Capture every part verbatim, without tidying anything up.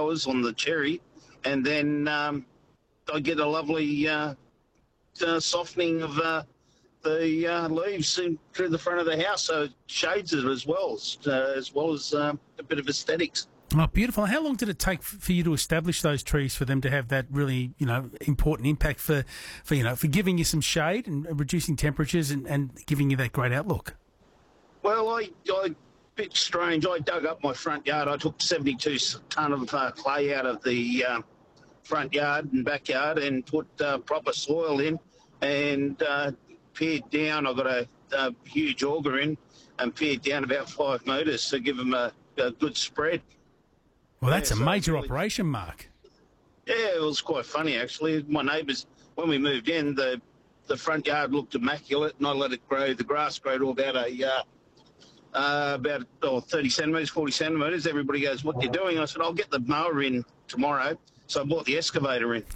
flowers on the cherry, and then um, I get a lovely uh, uh, softening of uh, the uh, leaves in, through the front of the house, so it shades it as well, uh, as well as um, a bit of aesthetics. Oh, beautiful. How long did it take for you to establish those trees for them to have that really, you know, important impact for, for you know, for giving you some shade and reducing temperatures and, and giving you that great outlook? Well, I, I, bit strange. I dug up my front yard. I took seventy-two tonne of uh, clay out of the uh, front yard and backyard and put uh, proper soil in and uh, pared down. I got a, a huge auger in and pared down about five metres to give them a, a good spread. Well, that's yeah, a so major really, operation, Mark. Yeah, it was quite funny, actually. My neighbours, when we moved in, the the front yard looked immaculate, and I let it grow. The grass grew to about a uh, uh, about oh, thirty centimetres, forty centimetres. Everybody goes, "What are you doing?" I said, "I'll get the mower in tomorrow." So I bought the excavator in.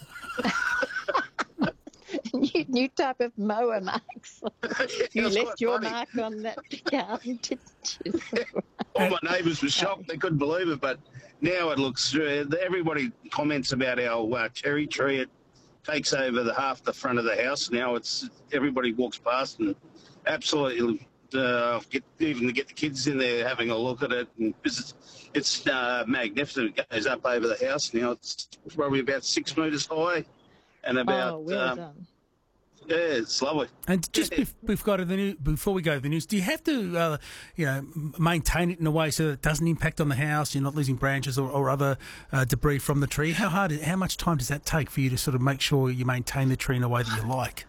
new, new type of mower, Max. You left your funny. mark on that garden, didn't you? All my neighbours were shocked. They couldn't believe it. But now it looks, uh, everybody comments about our uh, cherry tree. It takes over the half the front of the house. Now it's everybody walks past and absolutely uh, get, even to get the kids in there having a look at it. And it's it's uh, magnificent. It goes up over the house now. It's probably about six metres high and about... Oh, well um, done. Yeah, it's lovely. And just bef- we've got to the new, before we go to the news, do you have to, uh, you know, maintain it in a way so that it doesn't impact on the house? You're not losing branches or, or other uh, debris from the tree. How hard? How much time does that take for you to sort of make sure you maintain the tree in a way that you like?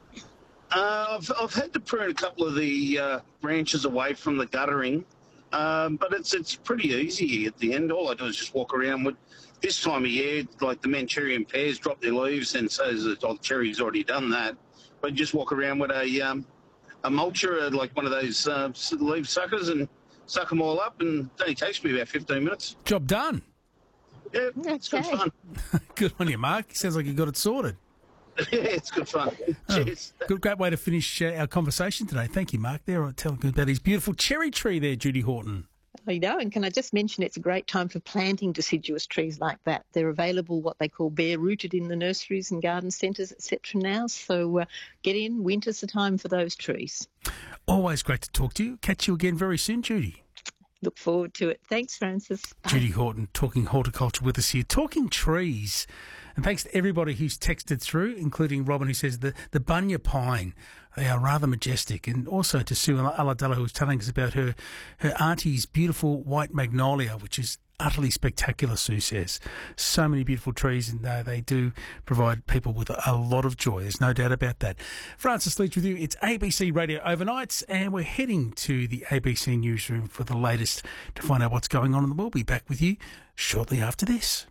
Uh, I've I've had to prune a couple of the uh, branches away from the guttering, um, but it's it's pretty easy at the end. All I do is just walk around with. This time of year, like the Manchurian pears drop their leaves, and so the oh, cherry's already done that. But just walk around with a um, a mulcher, like one of those uh, leaf suckers, and suck them all up, and it only takes me about fifteen minutes. Job done. Yeah, it's good Okay. fun. Good on you, Mark. Sounds like you got it sorted. Yeah, it's good fun. Oh, Cheers. good, great way to finish uh, our conversation today. Thank you, Mark. There, telling me about his beautiful cherry tree there, Judy Horton. I know, and can I just mention it's a great time for planting deciduous trees like that. They're available, what they call bare-rooted, in the nurseries and garden centres, et cetera now. So uh, get in. Winter's the time for those trees. Always great to talk to you. Catch you again very soon, Judy. Look forward to it. Thanks, Francis. Bye. Judy Horton talking horticulture with us here, talking trees. And thanks to everybody who's texted through, including Robin, who says the, the bunya pine, they are rather majestic. And also to Sue Aladella, who was telling us about her, her auntie's beautiful white magnolia, which is utterly spectacular, Sue says. So many beautiful trees, and uh, they do provide people with a, a lot of joy. There's no doubt about that. Francis Leach with you. It's A B C Radio Overnights, and we're heading to the A B C newsroom for the latest to find out what's going on, and we'll be back with you shortly after this.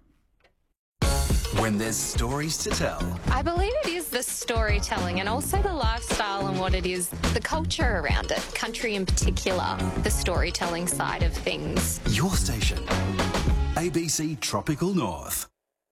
When there's stories to tell. I believe it is the storytelling and also the lifestyle and what it is, the culture around it, country in particular, the storytelling side of things. Your station, A B C Tropical North.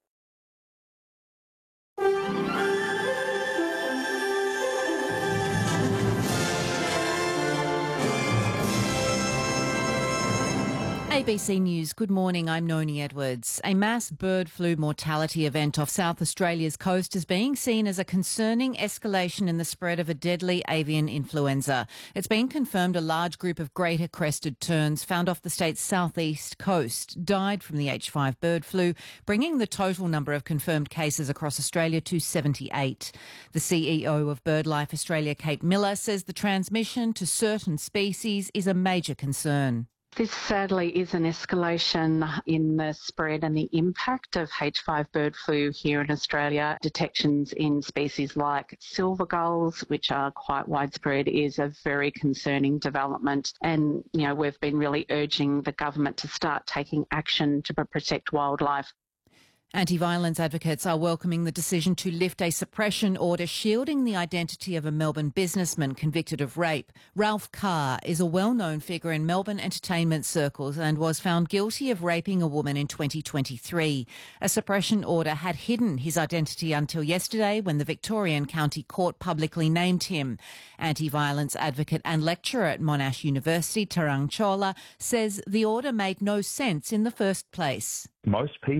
A B C News, good morning, I'm Noni Edwards. A mass bird flu mortality event off South Australia's coast is being seen as a concerning escalation in the spread of a deadly avian influenza. It's been confirmed a large group of greater crested terns found off the state's southeast coast died from the H five bird flu, bringing the total number of confirmed cases across Australia to seventy-eight. The C E O of BirdLife Australia, Kate Miller, says the transmission to certain species is a major concern. This sadly is an escalation in the spread and the impact of H five bird flu here in Australia. Detections in species like silver gulls, which are quite widespread, is a very concerning development. And, you know, we've been really urging the government to start taking action to protect wildlife. Anti-violence advocates are welcoming the decision to lift a suppression order shielding the identity of a Melbourne businessman convicted of rape. Ralph Carr is a well-known figure in Melbourne entertainment circles and was found guilty of raping a woman in twenty twenty-three. A suppression order had hidden his identity until yesterday when the Victorian County Court publicly named him. Anti-violence advocate and lecturer at Monash University, Tarang Chola, says the order made no sense in the first place. Most people